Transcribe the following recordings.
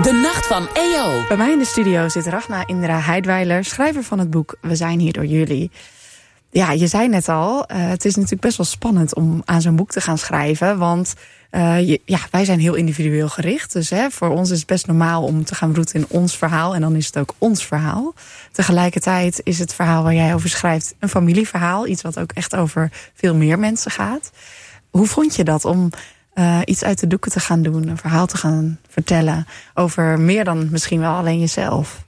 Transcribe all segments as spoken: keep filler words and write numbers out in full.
De Nacht van E O. Bij mij in de studio zit Ragna Indra Heidweiler, schrijver van het boek We zijn hier door jullie. Ja, je zei net al, uh, het is natuurlijk best wel spannend om aan zo'n boek te gaan schrijven. Want uh, je, ja, wij zijn heel individueel gericht. Dus hè, voor ons is het best normaal om te gaan broeden in ons verhaal. En dan is het ook ons verhaal. Tegelijkertijd is het verhaal waar jij over schrijft een familieverhaal. Iets wat ook echt over veel meer mensen gaat. Hoe vond je dat om uh, iets uit de doeken te gaan doen? Een verhaal te gaan vertellen over meer dan misschien wel alleen jezelf?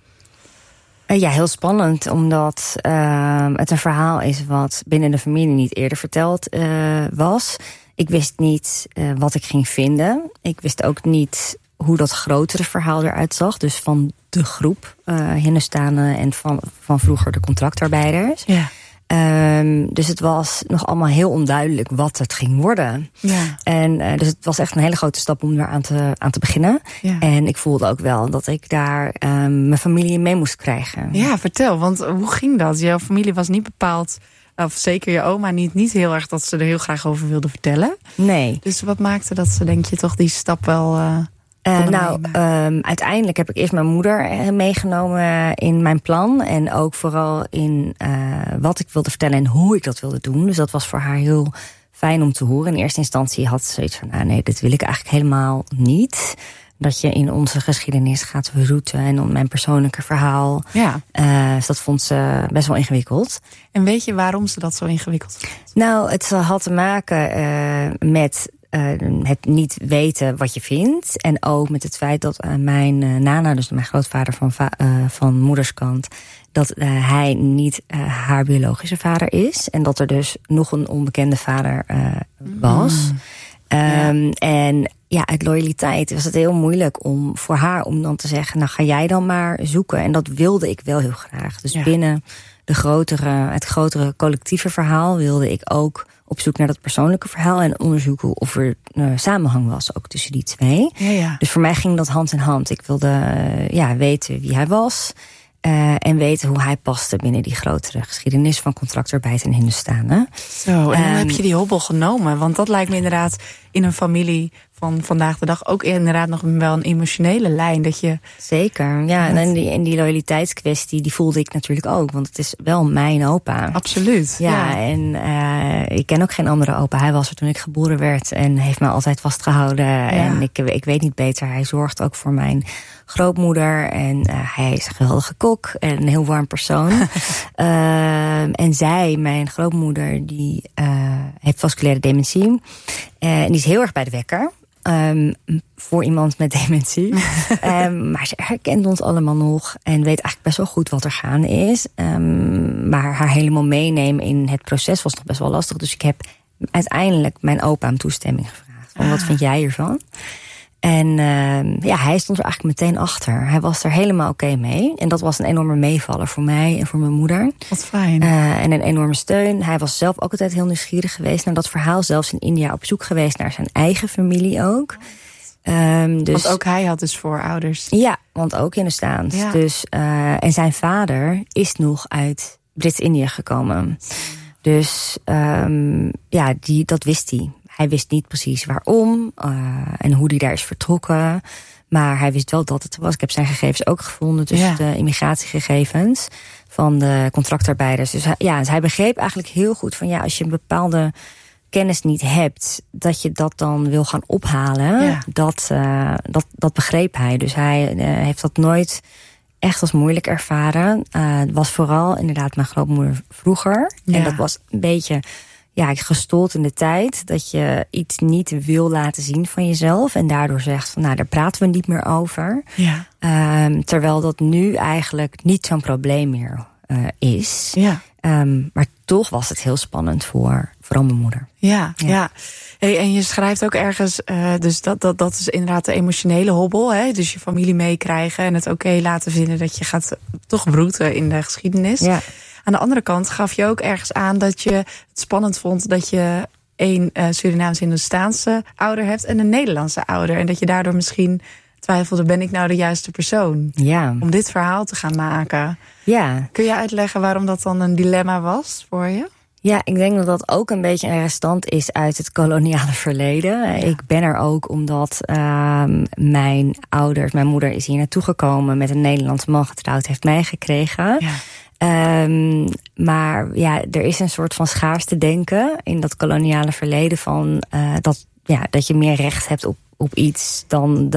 Ja, heel spannend, omdat uh, het een verhaal is wat binnen de familie niet eerder verteld uh, was. Ik wist niet uh, wat ik ging vinden. Ik wist ook niet hoe dat grotere verhaal eruit zag. Dus van de groep uh, Hindustanen en van, van vroeger de contractarbeiders. Ja. Um, dus het was nog allemaal heel onduidelijk wat het ging worden. Ja. En uh, dus het was echt een hele grote stap om daar aan te, aan te beginnen. Ja. En ik voelde ook wel dat ik daar um, mijn familie mee moest krijgen. Ja, vertel, want hoe ging dat? Jouw familie was niet bepaald, of zeker je oma niet, niet heel erg dat ze er heel graag over wilde vertellen. Nee. Dus wat maakte dat ze, denk je, toch die stap wel... Uh, Uh, nou, um, uiteindelijk heb ik eerst mijn moeder meegenomen in mijn plan. En ook vooral in uh, wat ik wilde vertellen en hoe ik dat wilde doen. Dus dat was voor haar heel fijn om te horen. In eerste instantie had ze zoiets van, nou nee, dit wil ik eigenlijk helemaal niet. Dat je in onze geschiedenis gaat verroeten en mijn persoonlijke verhaal. Ja. Uh, dus dat vond ze best wel ingewikkeld. En weet je waarom ze dat zo ingewikkeld vond? Nou, het had te maken uh, met... Uh, het niet weten wat je vindt. En ook met het feit dat uh, mijn uh, nana, dus mijn grootvader van, va- uh, van moederskant, dat uh, hij niet uh, haar biologische vader is. En dat er dus nog een onbekende vader uh, was. Mm. Um, ja. En ja, uit loyaliteit was het heel moeilijk om voor haar om dan te zeggen, nou ga jij dan maar zoeken. En dat wilde ik wel heel graag. Dus ja. binnen de grotere, het grotere collectieve verhaal wilde ik ook op zoek naar dat persoonlijke verhaal en onderzoeken of er uh, samenhang was ook tussen die twee. Ja, ja. Dus voor mij ging dat hand in hand. Ik wilde uh, ja, weten wie hij was uh, en weten hoe hij paste binnen die grotere geschiedenis van contractarbeid in Hindustanen. Zo, en hoe um, heb je die hobbel genomen? Want dat lijkt me inderdaad in een familie van vandaag de dag ook inderdaad nog wel een emotionele lijn. Dat je... Zeker, ja. En die, en die loyaliteitskwestie, die voelde ik natuurlijk ook. Want het is wel mijn opa. Absoluut. Ja, ja. En uh, ik ken ook geen andere opa. Hij was er toen ik geboren werd en heeft me altijd vastgehouden. Ja. En ik, ik weet niet beter. Hij zorgt ook voor mijn grootmoeder. En uh, hij is een geweldige kok en een heel warm persoon. uh, en zij, mijn grootmoeder, die uh, heeft vasculaire dementie. Uh, en die is heel erg bij de wekker. Um, voor iemand met dementie. um, maar ze herkent ons allemaal nog en weet eigenlijk best wel goed wat er gaande is. Um, maar haar helemaal meenemen in het proces was nog best wel lastig. Dus ik heb uiteindelijk mijn opa om toestemming gevraagd. Van, ah. Wat vind jij hiervan? En uh, ja, hij stond er eigenlijk meteen achter. Hij was er helemaal oké okay mee. En dat was een enorme meevaller voor mij en voor mijn moeder. Wat fijn. Uh, en een enorme steun. Hij was zelf ook altijd heel nieuwsgierig geweest naar dat verhaal. Zelfs in India op zoek geweest naar zijn eigen familie ook. Um, dus, want ook hij had dus voorouders. Ja, want ook Hindustaans. Ja. Dus, uh, en zijn vader is nog uit Brits-Indië gekomen. Dus um, ja, die, dat wist hij. Hij wist niet precies waarom uh, en hoe hij daar is vertrokken. Maar hij wist wel dat het was. Ik heb zijn gegevens ook gevonden. Dus ja. de immigratiegegevens van de contractarbeiders. Dus hij, ja, dus hij begreep eigenlijk heel goed van ja, als je een bepaalde kennis niet hebt, dat je dat dan wil gaan ophalen. Ja. Dat, uh, dat, dat begreep hij. Dus hij uh, heeft dat nooit echt als moeilijk ervaren. Uh, het was vooral inderdaad mijn grootmoeder vroeger. Ja. En dat was een beetje ja, gestold in de tijd. Dat je iets niet wil laten zien van jezelf. En daardoor zegt van nou, daar praten we niet meer over. Ja. Um, terwijl dat nu eigenlijk niet zo'n probleem meer uh, is. Ja. Um, maar toch was het heel spannend voor vooral mijn moeder. Ja, ja. ja. Hey, en je schrijft ook ergens, uh, dus dat, dat, dat is inderdaad de emotionele hobbel. Hè? Dus je familie meekrijgen en het oké okay laten vinden dat je gaat toch broeden in de geschiedenis. Ja. Aan de andere kant gaf je ook ergens aan dat je het spannend vond dat je één uh, Surinaams-Hindoestaanse ouder hebt en een Nederlandse ouder. En dat je daardoor misschien twijfelde, ben ik nou de juiste persoon ja. om dit verhaal te gaan maken? Ja. Kun je uitleggen waarom dat dan een dilemma was voor je? Ja, ik denk dat dat ook een beetje een restant is uit het koloniale verleden. Ja. Ik ben er ook omdat uh, mijn ouders, mijn moeder is hier naartoe gekomen, met een Nederlandse man getrouwd, heeft mij gekregen. Ja. Um, maar ja, er is een soort van schaarste denken in dat koloniale verleden van uh, dat, ja, dat je meer recht hebt op, op iets dan